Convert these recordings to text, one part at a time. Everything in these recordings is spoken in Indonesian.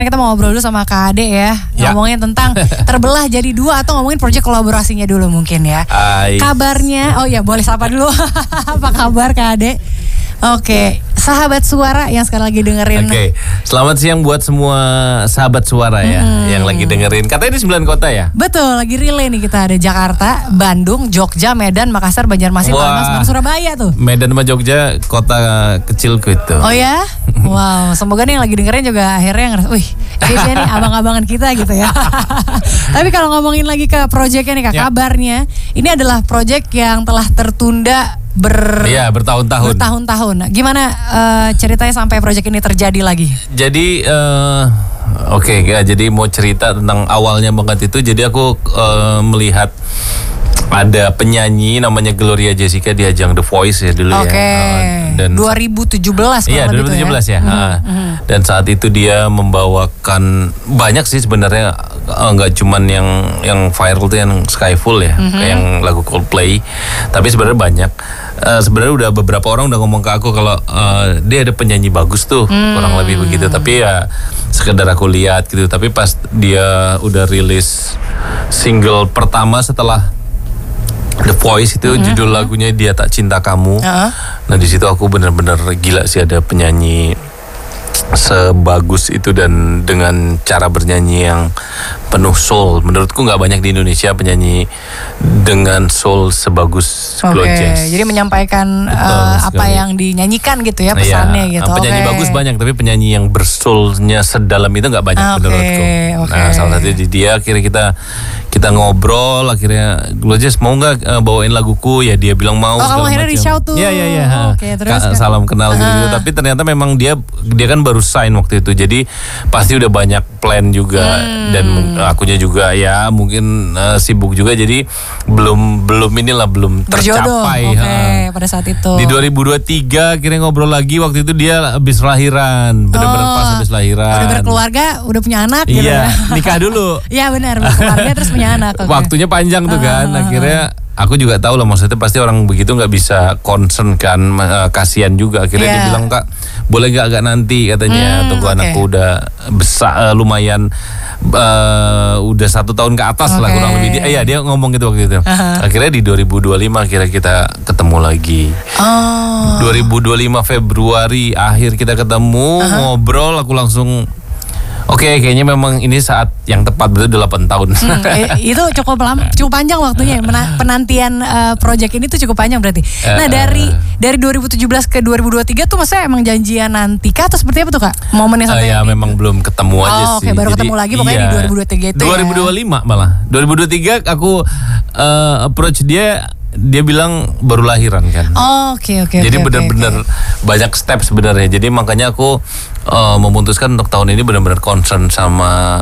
Kita mau ngobrol dulu sama Kak Ade ya. Ngomongin tentang terbelah jadi dua atau ngomongin proyek kolaborasinya dulu mungkin ya. Kabarnya, oh ya boleh sapa dulu. Apa kabar Kak Ade? Oke, sahabat suara yang sekarang lagi dengerin. Oke, selamat siang buat semua sahabat suara ya yang lagi dengerin. Katanya di 9 kota ya? Betul, lagi relay nih kita ada Jakarta, Bandung, Jogja, Medan, Makassar, Banjarmasin, Palembang, Surabaya tuh. Medan sama Jogja kota kecilku itu. Oh ya? Wow, semoga nih yang lagi dengerin juga akhirnya ngerasa, wih, dia nih abang-abangan kita gitu ya. Tapi kalau ngomongin lagi ke proyeknya nih Kak, kabarnya ini adalah proyek yang telah tertunda bertahun-tahun. Gimana ceritanya sampai proyek ini terjadi lagi? Jadi jadi mau cerita tentang awalnya banget itu. Jadi aku melihat ada penyanyi namanya Gloria Jessica di ajang The Voice ya dulu dan 2017 Iya 2017 ya. Dan saat itu dia membawakan banyak sih sebenarnya, nggak cuman yang viral tuh yang Skyfall ya, kayak yang lagu Coldplay, tapi sebenarnya banyak. Sebenarnya udah beberapa orang udah ngomong ke aku kalau dia ada penyanyi bagus tuh, kurang lebih begitu. Tapi ya sekedar aku lihat gitu. Tapi pas dia udah rilis single pertama setelah The Voice itu, judul lagunya Dia Tak Cinta Kamu. Nah di situ aku benar-benar gila sih, ada penyanyi sebagus itu dan dengan cara bernyanyi yang penuh soul. Menurutku nggak banyak di Indonesia penyanyi dengan soul sebagus Glojess. Jadi menyampaikan apa yang dinyanyikan gitu ya pesannya gitu. Penyanyi bagus banyak, tapi penyanyi yang bersoulnya sedalam itu nggak banyak menurutku. Nah salah satu di dia, akhirnya kita ngobrol, akhirnya Glojess mau nggak bawain laguku, ya dia bilang mau. Kamu akhirnya reach out tuh. Iya. Salam kenal gitu. Tapi ternyata memang dia kan baru sign waktu itu, jadi pasti udah banyak plan juga dan akunya juga ya mungkin sibuk juga, jadi belum tercapai. Pada saat itu. Di 2023 akhirnya ngobrol lagi, waktu itu dia habis lahiran, benar-benar pas habis lahiran. Udah berkeluarga, udah punya anak. Iya, nikah dulu. Iya benar, berkeluarga terus punya anak. Waktunya panjang tuh kan, akhirnya. Aku juga tahu lah, maksudnya pasti orang begitu nggak bisa concern kan, kasihan juga. Akhirnya dia bilang, Kak boleh nggak agak nanti katanya, tunggu anakku udah besar, lumayan udah 1 tahun ke atas lah kurang lebih. Dia ngomong gitu waktu itu. Akhirnya di 2025 akhirnya kita ketemu lagi. 2025 Februari akhir kita ketemu, ngobrol, aku langsung kayaknya memang ini saat yang tepat, betul 8 tahun. Itu cukup panjang waktunya. Penantian proyek ini tuh cukup panjang berarti. Nah dari 2017 ke 2023 tuh maksudnya emang janjian nanti kah atau seperti apa tuh Kak? Momennya sampai memang belum ketemu aja sih. Baru ketemu lagi pokoknya di 2023 itu 2025 malah. 2023 aku approach dia bilang baru lahiran kan. Jadi benar-benar banyak step sebenarnya. Jadi makanya aku memutuskan untuk tahun ini benar-benar concern sama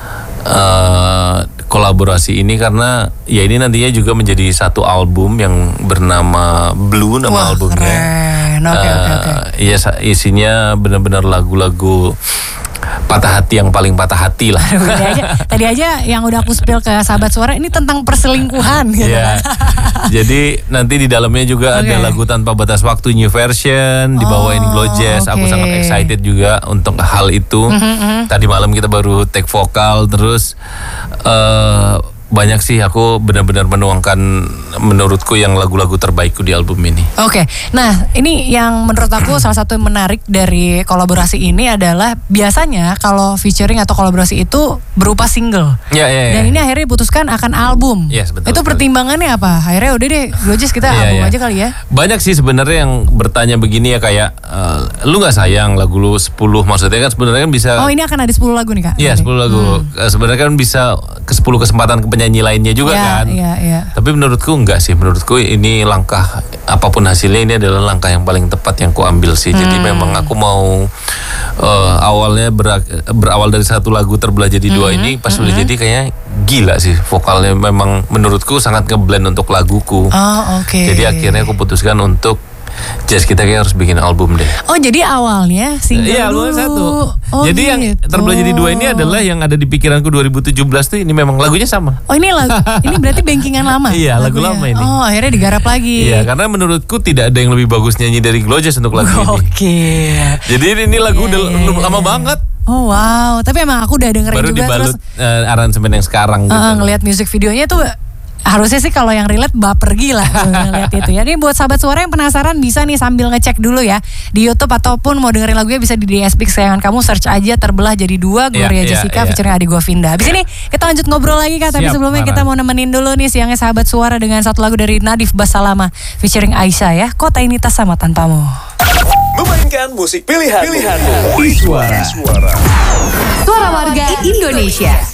kolaborasi ini, karena ya ini nantinya juga menjadi satu album yang bernama Blue, nama albumnya. Iya, isinya benar-benar lagu-lagu patah hati yang paling patah hati lah. Tadi aja yang udah aku spill ke sahabat suara ini tentang perselingkuhan gitu. Jadi nanti di dalamnya juga ada lagu Tanpa Batas Waktu new version dibawain Glojess. Aku sangat excited juga untuk hal itu. Tadi malam kita baru take vokal, terus banyak sih, aku benar-benar menuangkan menurutku yang lagu-lagu terbaikku di album ini. Nah ini yang menurut aku salah satu yang menarik dari kolaborasi ini adalah biasanya kalau featuring atau kolaborasi itu berupa single. Dan ini akhirnya diputuskan akan album. Betul, itu pertimbangannya apa? Akhirnya udah deh Glojess kita album aja kali ya. Banyak sih sebenarnya yang bertanya begini ya, kayak lu nggak sayang lagu lu 10, maksudnya kan sebenarnya kan bisa. Ini akan ada 10 lagu nih Kak? Iya 10 lagu. Sebenarnya kan bisa ke 10 kesempatan ke penyanyi lainnya juga kan. Tapi menurutku enggak sih. Menurutku ini langkah, apapun hasilnya, ini adalah langkah yang paling tepat yang ku ambil sih. Jadi memang aku mau awalnya berawal dari satu lagu terbelah jadi 2 ini, pas udah jadi kayaknya gila sih vokalnya, memang menurutku sangat ngeblend untuk laguku. Jadi akhirnya aku putuskan untuk Jess, kita kayak harus bikin album deh. Jadi awalnya single dulu. Album satu. Jadi yang terbelah jadi 2 ini adalah yang ada di pikiranku 2017 tuh, ini memang lagunya sama. Ini lagu, ini berarti bankingan lama. Iya, lagu lama ini. Akhirnya digarap lagi. Iya, karena menurutku tidak ada yang lebih bagus nyanyi dari Glojess untuk lagu ini. Jadi ini lagu udah lama banget. Oh wow, tapi emang aku udah dengerin baru juga dibalut, terus aransemen yang sekarang gitu. ngelihat musik videonya tuh harusnya sih kalau yang relate baper gila ngeliat itu ya. Ini buat sahabat suara yang penasaran bisa nih sambil ngecek dulu ya di YouTube ataupun mau dengerin lagunya bisa di DSP kesayangan kamu, search aja Terbelah Jadi Dua Gloria Jessica featuring Adi Govinda. Abis ini kita lanjut ngobrol lagi Kak, tapi sebelumnya kita mau nemenin dulu nih siangnya sahabat suara dengan satu lagu dari Nadif Basalama featuring Aisyah ya, Kota Ini Tak Sama Tanpamu. Memainkan musik pilihanmu. Suara Suara Warga Indonesia.